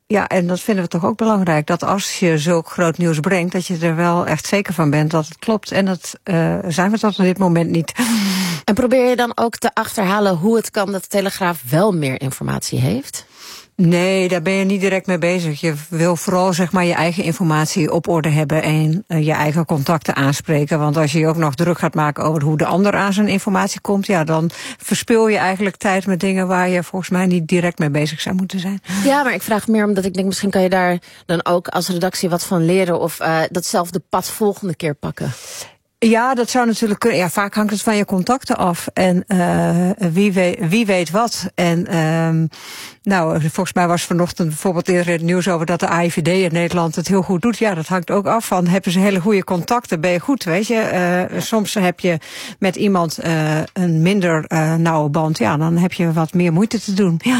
Ja, en dat vinden we toch ook belangrijk. Dat als je zulk groot nieuws brengt, dat je er wel echt zeker van bent dat het klopt. En dat zijn we tot op dit moment niet. En probeer je dan ook te achterhalen hoe het kan dat de Telegraaf wel meer informatie heeft? Nee, daar ben je niet direct mee bezig. Je wil vooral zeg maar je eigen informatie op orde hebben en je eigen contacten aanspreken. Want als je je ook nog druk gaat maken over hoe de ander aan zijn informatie komt, ja, dan verspil je eigenlijk tijd met dingen waar je volgens mij niet direct mee bezig zou moeten zijn. Ja, maar ik vraag meer omdat ik denk, misschien kan je daar dan ook als redactie wat van leren of datzelfde pad volgende keer pakken. Ja, dat zou natuurlijk kunnen. Ja, vaak hangt het van je contacten af. En wie weet wat. En volgens mij was vanochtend bijvoorbeeld eerder het nieuws over dat de AIVD in Nederland het heel goed doet. Ja, dat hangt ook af van, hebben ze hele goede contacten, ben je goed, weet je. Soms heb je met iemand een minder nauwe band. Ja, dan heb je wat meer moeite te doen. Ja.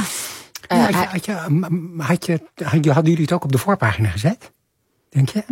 Hadden jullie het ook op de voorpagina gezet? Denk je?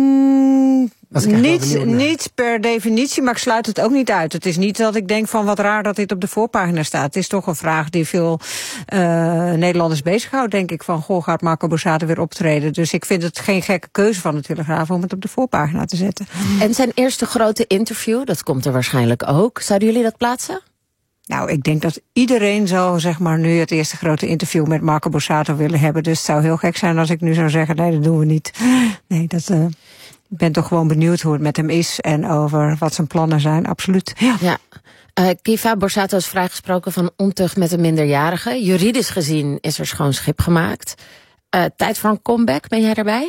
Niet per definitie, maar ik sluit het ook niet uit. Het is niet dat ik denk van wat raar dat dit op de voorpagina staat. Het is toch een vraag die veel Nederlanders bezighoudt, denk ik. Van, goh, gaat Marco Borsato weer optreden? Dus ik vind het geen gekke keuze van de Telegraaf om het op de voorpagina te zetten. En zijn eerste grote interview, dat komt er waarschijnlijk ook. Zouden jullie dat plaatsen? Nou, ik denk dat iedereen zou zeg maar nu het eerste grote interview met Marco Borsato willen hebben. Dus het zou heel gek zijn als ik nu zou zeggen, nee, dat doen we niet. Nee, ik ben toch gewoon benieuwd hoe het met hem is en over wat zijn plannen zijn, absoluut. Ja. Kiva, Borsato is vrijgesproken van ontucht met een minderjarige. Juridisch gezien is er schoon schip gemaakt. Tijd voor een comeback, ben jij daarbij?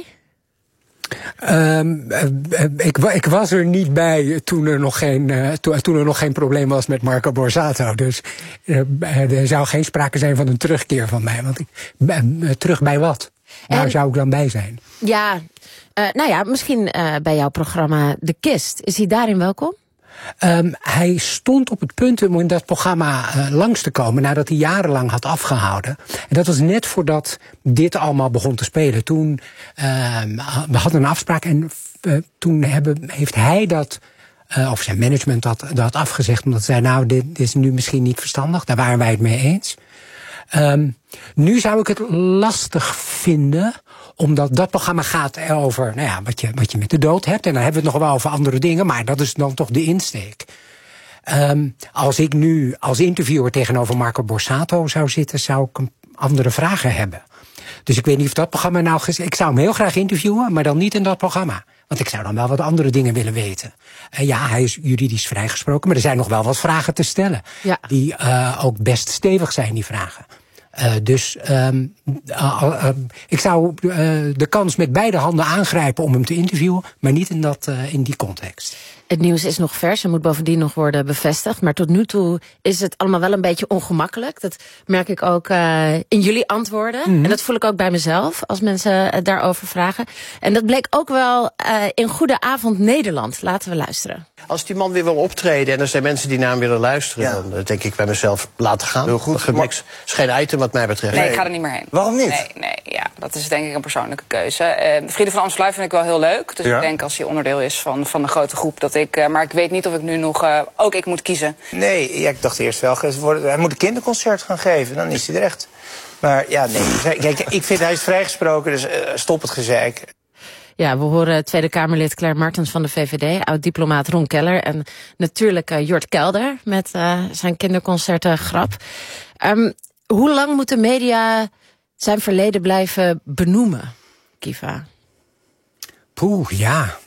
Ik was er niet bij toen er nog geen probleem was met Marco Borsato. Dus er zou geen sprake zijn van een terugkeer van mij. Want terug bij wat? Waar zou ik dan bij zijn? Ja, misschien bij jouw programma De Kist. Is hij daarin welkom? Hij stond op het punt om in dat programma langs te komen nadat hij jarenlang had afgehouden. En dat was net voordat dit allemaal begon te spelen. Toen we hadden een afspraak en toen heeft hij dat, of zijn management dat afgezegd. Omdat ze zei, dit is nu misschien niet verstandig. Daar waren wij het mee eens. Nu zou ik het lastig vinden, omdat dat programma gaat over wat je met de dood hebt. En dan hebben we het nog wel over andere dingen, maar dat is dan toch de insteek. Als ik nu als interviewer tegenover Marco Borsato zou zitten, zou ik andere vragen hebben. Dus ik weet niet of dat programma ik zou hem heel graag interviewen, maar dan niet in dat programma. Want ik zou dan wel wat andere dingen willen weten. Hij is juridisch vrijgesproken, maar er zijn nog wel wat vragen te stellen. Ja. Die ook best stevig zijn, die vragen. Ik zou de kans met beide handen aangrijpen om hem te interviewen, maar niet in die context. Het nieuws is nog vers en moet bovendien nog worden bevestigd. Maar tot nu toe is het allemaal wel een beetje ongemakkelijk. Dat merk ik ook in jullie antwoorden. Mm-hmm. En dat voel ik ook bij mezelf als mensen daarover vragen. En dat bleek ook wel in Goede Avond Nederland. Laten we luisteren. Als die man weer wil optreden en er zijn mensen die naar hem willen luisteren, dan denk ik bij mezelf, laten gaan. Heel goed. Dat is geen item wat mij betreft. Nee, ik ga er niet meer heen. Waarom niet? Nee, ja, dat is denk ik een persoonlijke keuze. Vrienden van Amstelveen vind ik wel heel leuk. Dus ik denk als hij onderdeel is van de grote groep dat maar ik weet niet of ik nu nog ook ik moet kiezen. Nee, ik dacht eerst wel, hij moet een kinderconcert gaan geven, dan is hij er echt. Maar ja, nee. Kijk, ik vind hij is vrijgesproken, dus stop het gezeik. Ja, we horen Tweede Kamerlid Claire Martens van de VVD, oud-diplomaat Ron Keller en natuurlijk Jort Kelder met zijn kinderconcerten grap. Hoe lang moet de media zijn verleden blijven benoemen, Kiva? Ja.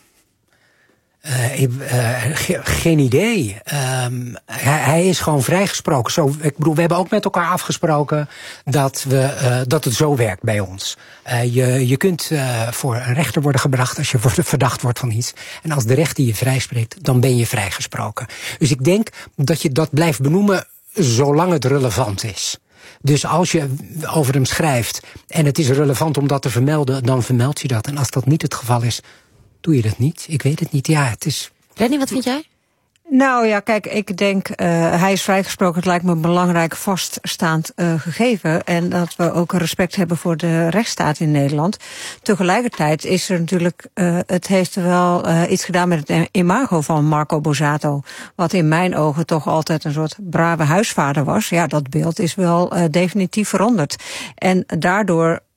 Geen idee. Hij is gewoon vrijgesproken. We hebben ook met elkaar afgesproken dat het zo werkt bij ons. Je kunt voor een rechter worden gebracht als je verdacht wordt van iets. En als de rechter je vrijspreekt, dan ben je vrijgesproken. Dus ik denk dat je dat blijft benoemen zolang het relevant is. Dus als je over hem schrijft en het is relevant om dat te vermelden, dan vermeld je dat. En als dat niet het geval is, doe je dat niet? Ik weet het niet. Ja, het is. Lenny, wat vind jij? Nou ja, kijk, ik denk, hij is vrijgesproken. Het lijkt me een belangrijk vaststaand gegeven. En dat we ook respect hebben voor de rechtsstaat in Nederland. Tegelijkertijd is er natuurlijk, het heeft wel iets gedaan met het imago van Marco Borsato. Wat in mijn ogen toch altijd een soort brave huisvader was. Ja, dat beeld is wel definitief veranderd. En daardoor